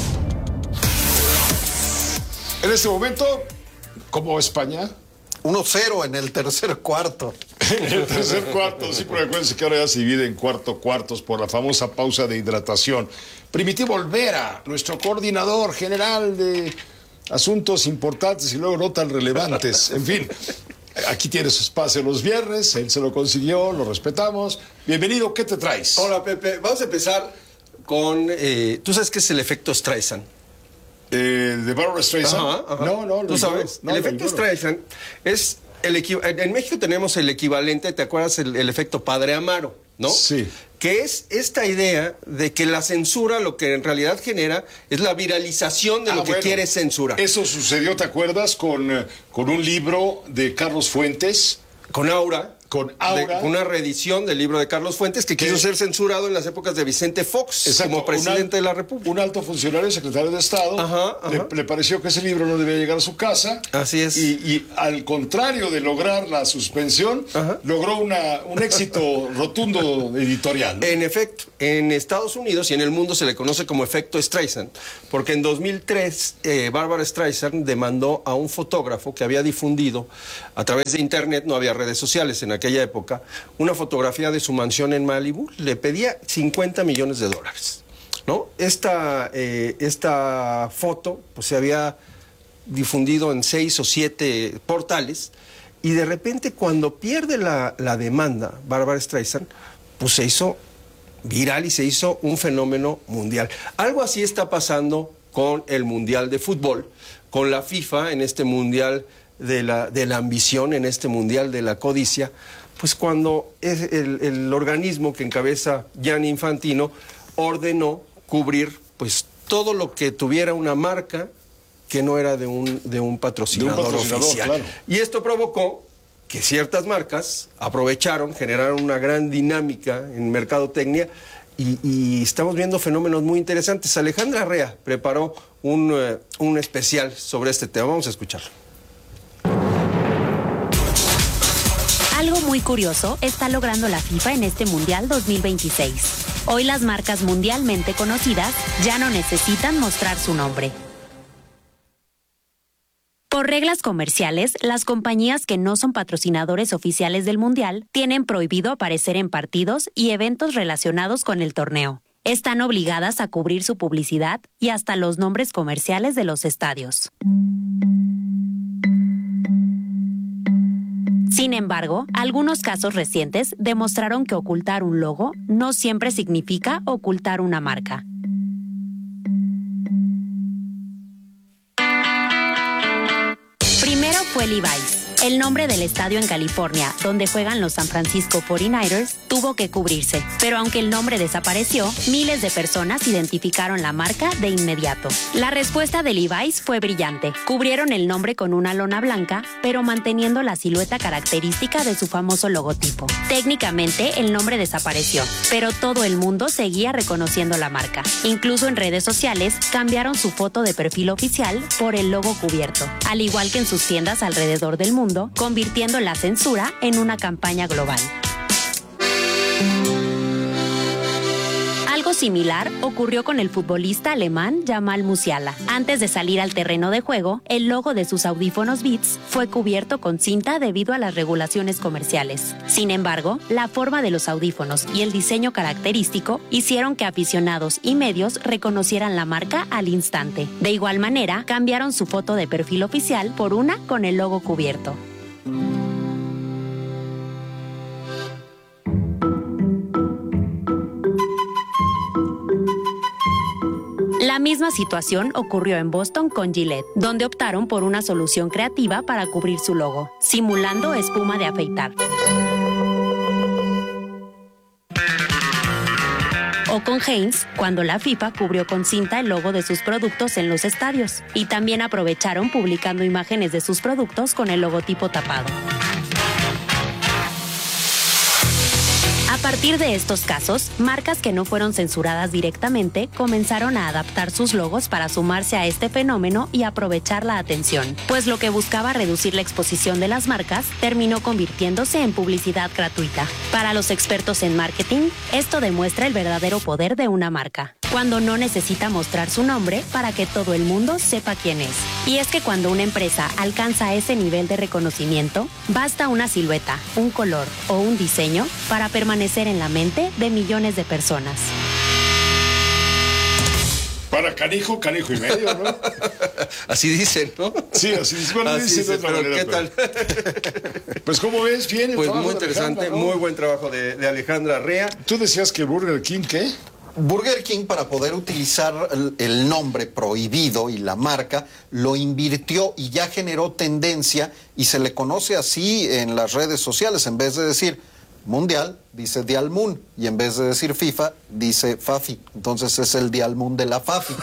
En este momento, ¿cómo España? uno cero en el tercer cuarto. En el tercer cuarto, sí, pero acuérdense que ahora ya se divide en cuarto cuartos por la famosa pausa de hidratación. Primitivo Olvera, nuestro coordinador general de asuntos importantes y luego no tan relevantes. En fin, aquí tiene su espacio los viernes, él se lo consiguió, lo respetamos. Bienvenido, ¿qué te traes? Hola, Pepe. Vamos a empezar con... Eh, ¿tú sabes qué es el efecto Streisand? Eh, ¿De Barbra Streisand? Ajá, ajá. No, no. ¿Tú sabes? No, el efecto Streisand es... El en México tenemos el equivalente, ¿te acuerdas? El, el efecto Padre Amaro, ¿no? Sí. Que es esta idea de que la censura lo que en realidad genera es la viralización de ah, lo que bueno, quiere censura. Eso sucedió, ¿te acuerdas? Con, con un libro de Carlos Fuentes. Con Aura. con Aura. De, una reedición del libro de Carlos Fuentes que, que quiso ser censurado en las épocas de Vicente Fox, exacto, como presidente un, de la República. Un alto funcionario, secretario de Estado, ajá, ajá. Le, le pareció que ese libro no debía llegar a su casa. Así es. Y, y al contrario de lograr la suspensión, ajá. logró una, un éxito rotundo editorial, ¿no? En efecto, en Estados Unidos y en el mundo se le conoce como efecto Streisand, porque en dos mil tres eh, Barbara Streisand demandó a un fotógrafo que había difundido a través de internet, no había redes sociales en aquella época, una fotografía de su mansión en Malibu. Le pedía cincuenta millones de dólares, ¿no? Esta, eh, esta foto pues, se había difundido en seis o siete portales y de repente cuando pierde la, la demanda Barbara Streisand, pues se hizo viral y se hizo un fenómeno mundial. Algo así está pasando con el Mundial de Fútbol, con la FIFA en este Mundial de la, de la ambición, en este Mundial de la codicia, pues cuando es el, el organismo que encabeza Gianni Infantino ordenó cubrir pues todo lo que tuviera una marca que no era de un, de un patrocinador, de un patrocinador oficial. Claro. Y esto provocó que ciertas marcas aprovecharon, generaron una gran dinámica en mercadotecnia y, y estamos viendo fenómenos muy interesantes. Alejandra Rea preparó un, uh, un especial sobre este tema. Vamos a escucharlo. Algo muy curioso está logrando la FIFA en este Mundial dos mil veintiséis. Hoy las marcas mundialmente conocidas ya no necesitan mostrar su nombre. Por reglas comerciales, las compañías que no son patrocinadores oficiales del Mundial tienen prohibido aparecer en partidos y eventos relacionados con el torneo. Están obligadas a cubrir su publicidad y hasta los nombres comerciales de los estadios. Sin embargo, algunos casos recientes demostraron que ocultar un logo no siempre significa ocultar una marca. Primero fue Levi's. El nombre del estadio en California, donde juegan los San Francisco cuarenta y nueve ers, tuvo que cubrirse. Pero aunque el nombre desapareció, miles de personas identificaron la marca de inmediato. La respuesta de Levi's fue brillante. Cubrieron el nombre con una lona blanca, pero manteniendo la silueta característica de su famoso logotipo. Técnicamente, el nombre desapareció, pero todo el mundo seguía reconociendo la marca. Incluso en redes sociales, cambiaron su foto de perfil oficial por el logo cubierto, al igual que en sus tiendas alrededor del mundo, convirtiendo la censura en una campaña global. Algo similar ocurrió con el futbolista alemán Jamal Musiala. Antes de salir al terreno de juego, el logo de sus audífonos Beats fue cubierto con cinta debido a las regulaciones comerciales. Sin embargo, la forma de los audífonos y el diseño característico hicieron que aficionados y medios reconocieran la marca al instante. De igual manera, cambiaron su foto de perfil oficial por una con el logo cubierto. La misma situación ocurrió en Boston con Gillette, donde optaron por una solución creativa para cubrir su logo, simulando espuma de afeitar. O con Heinz, cuando la FIFA cubrió con cinta el logo de sus productos en los estadios, y también aprovecharon publicando imágenes de sus productos con el logotipo tapado. A partir de estos casos, marcas que no fueron censuradas directamente comenzaron a adaptar sus logos para sumarse a este fenómeno y aprovechar la atención, pues lo que buscaba reducir la exposición de las marcas terminó convirtiéndose en publicidad gratuita. Para los expertos en marketing, esto demuestra el verdadero poder de una marca, cuando no necesita mostrar su nombre para que todo el mundo sepa quién es. Y es que cuando una empresa alcanza ese nivel de reconocimiento, basta una silueta, un color o un diseño para permanecer en la mente de millones de personas. Para canijo, canijo y medio, ¿no? Así dicen, ¿no? Sí, así dicen. Bueno, así dicen de otra pero manera, ¿qué tal? Pero... Pues, ¿cómo ves? Bien el Pues trabajo muy de interesante, Alejandra, ¿no? Muy buen trabajo de, de Alejandra Rea. Tú decías que Burger King, ¿qué? Burger King, para poder utilizar el, el nombre prohibido y la marca, lo invirtió y ya generó tendencia y se le conoce así en las redes sociales. En vez de decir mundial, dice Dialmun, y en vez de decir FIFA, dice Fafi. Entonces es el Dialmun de la Fafi.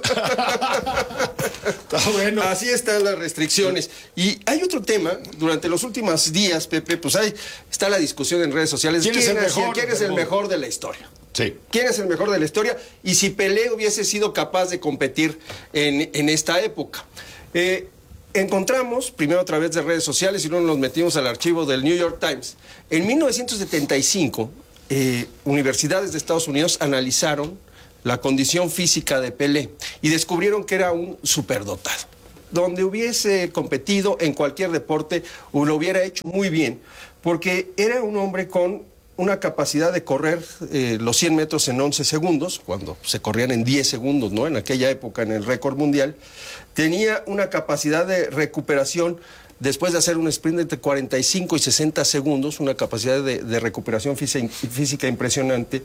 Está bueno. Así están las restricciones. Y hay otro tema, durante los últimos días, Pepe, pues hay, está la discusión en redes sociales. ¿Quién es el mejor? ¿Quién es el mejor de la historia? Sí. ¿Quién es el mejor de la historia? Y si Pelé hubiese sido capaz de competir en, en esta época. Eh, encontramos, primero a través de redes sociales y luego nos metimos al archivo del New York Times. En mil novecientos setenta y cinco, eh, universidades de Estados Unidos analizaron la condición física de Pelé y descubrieron que era un superdotado. Donde hubiese competido en cualquier deporte, o lo hubiera hecho muy bien, porque era un hombre con una capacidad de correr eh, los cien metros en once segundos, cuando se corrían en diez segundos, ¿no? En aquella época, en el récord mundial. Tenía una capacidad de recuperación después de hacer un sprint entre cuarenta y cinco y sesenta segundos, una capacidad de, de recuperación física, física impresionante.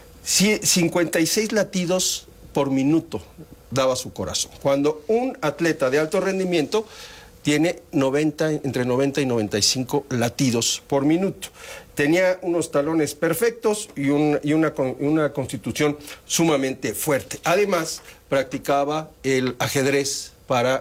cincuenta y seis latidos por minuto daba su corazón. Cuando un atleta de alto rendimiento tiene noventa, entre noventa y noventa y cinco latidos por minuto. Tenía unos talones perfectos y, un, y una, una constitución sumamente fuerte. Además, practicaba el ajedrez para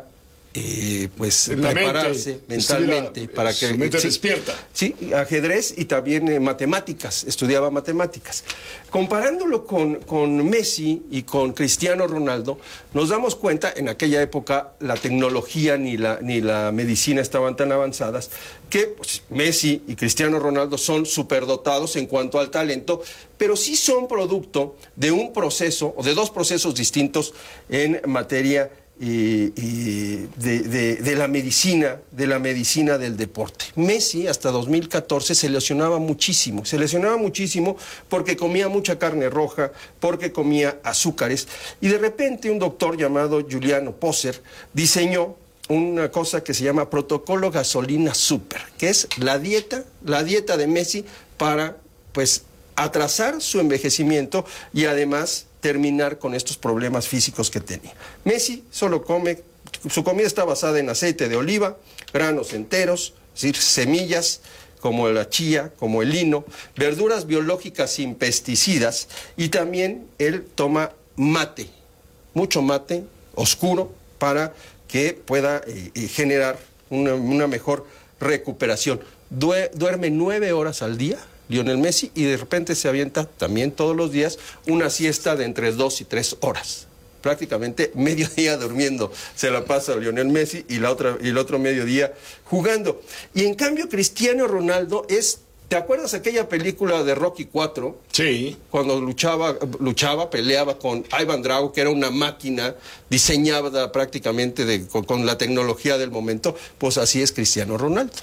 eh, pues, prepararse mente, mentalmente. Para que, su mente sí, despierta. Sí, ajedrez y también eh, matemáticas, estudiaba matemáticas. Comparándolo con, con Messi y con Cristiano Ronaldo, nos damos cuenta, en aquella época la tecnología ni la, ni la medicina estaban tan avanzadas, que pues, Messi y Cristiano Ronaldo son superdotados en cuanto al talento, pero sí son producto de un proceso, o de dos procesos distintos en materia Y, y de, de, de la medicina, de la medicina del deporte. Messi hasta dos mil catorce se lesionaba muchísimo, se lesionaba muchísimo porque comía mucha carne roja, porque comía azúcares, y de repente un doctor llamado Giuliano Poser diseñó una cosa que se llama Protocolo Gasolina Super, que es la dieta, la dieta de Messi para, pues, atrasar su envejecimiento y además terminar con estos problemas físicos que tenía. Messi solo come, su comida está basada en aceite de oliva, granos enteros, es decir, semillas como la chía, como el lino, verduras biológicas sin pesticidas, y también él toma mate, mucho mate oscuro para que pueda eh, eh, generar una, una mejor recuperación. Due, duerme nueve horas al día Lionel Messi, y de repente se avienta también todos los días una siesta de entre dos y tres horas. Prácticamente medio día durmiendo se la pasa Lionel Messi y, la otra, y el otro mediodía jugando. Y en cambio Cristiano Ronaldo es... ¿Te acuerdas aquella película de Rocky cuatro? Sí. Cuando luchaba, luchaba, peleaba con Ivan Drago, que era una máquina diseñada prácticamente de, con, con la tecnología del momento. Pues así es Cristiano Ronaldo.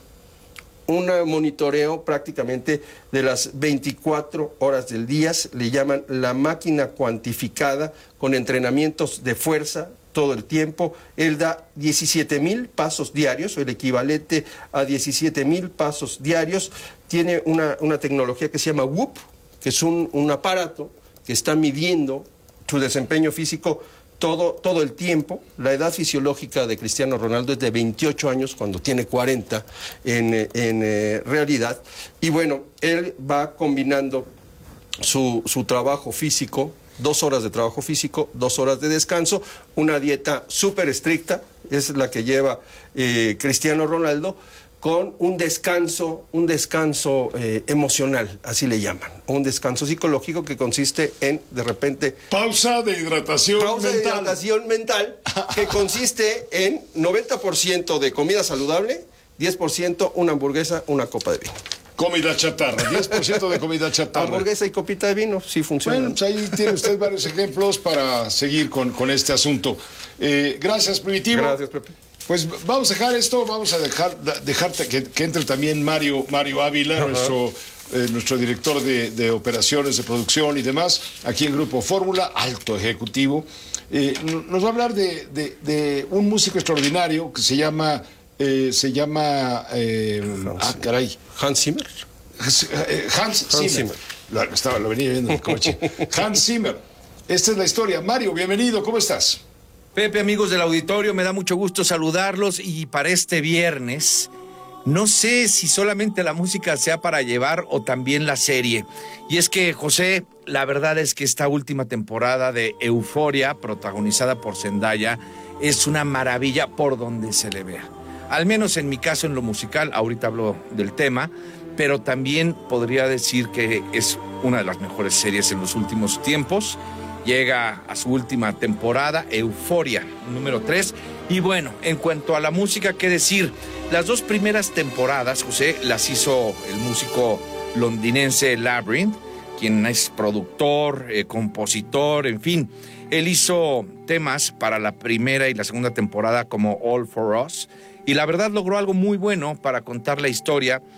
Un monitoreo prácticamente de las veinticuatro horas del día, le llaman la máquina cuantificada, con entrenamientos de fuerza todo el tiempo. Él da diecisiete mil pasos diarios, o el equivalente a diecisiete mil pasos diarios. Tiene una, una tecnología que se llama Whoop, que es un, un aparato que está midiendo su desempeño físico Todo, todo el tiempo. La edad fisiológica de Cristiano Ronaldo es de veintiocho años, cuando tiene cuarenta en, en eh, realidad. Y bueno, él va combinando su, su trabajo físico, dos horas de trabajo físico, dos horas de descanso, una dieta súper estricta, es la que lleva eh, Cristiano Ronaldo, con un descanso, un descanso eh, emocional, así le llaman, un descanso psicológico que consiste en, de repente... Pausa de hidratación pausa mental. de hidratación mental, que consiste en noventa por ciento de comida saludable, diez por ciento una hamburguesa, una copa de vino. Comida chatarra, diez por ciento de comida chatarra. Hamburguesa y copita de vino, sí funciona. Bueno, pues ahí tiene usted varios ejemplos para seguir con, con este asunto. Eh, gracias, Primitivo. Gracias, Pepe. Pues vamos a dejar esto, vamos a dejar dejarte que, que entre también Mario, Mario Ávila, nuestro, eh, nuestro director de, de operaciones, de producción y demás, aquí en Grupo Fórmula, alto ejecutivo. Eh, nos va a hablar de, de, de un músico extraordinario que se llama, eh, se llama, eh, ah, caray. Hans Zimmer. Hans, Hans, Hans Zimmer. Zimmer. Lo, estaba, lo venía viendo en el coche. Hans Zimmer. Esta es la historia. Mario, bienvenido, ¿cómo estás? Pepe, amigos del auditorio, me da mucho gusto saludarlos, y para este viernes No sé si solamente la música sea para llevar o también la serie. Y es que, José, la verdad es que esta última temporada de Euforia, protagonizada por Zendaya, es una maravilla por donde se le vea. Al menos en mi caso, en lo musical, ahorita hablo del tema, pero también podría decir que es una de las mejores series en los últimos tiempos. Llega a su última temporada, Euforia, número tres. Y bueno, en cuanto a la música, ¿qué decir? Las dos primeras temporadas, José, las hizo el músico londinense Labrinth, quien es productor, eh, compositor, en fin. Él hizo temas para la primera y la segunda temporada como All for Us. Y la verdad logró algo muy bueno para contar la historia